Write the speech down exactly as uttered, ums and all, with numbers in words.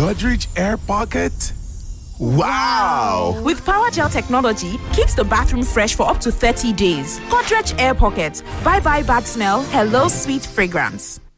Godrej Air Pocket? Wow! With Power Gel technology, keeps the bathroom fresh for up to thirty days. Godrej Air Pocket. Bye bye bad smell. Hello sweet fragrance.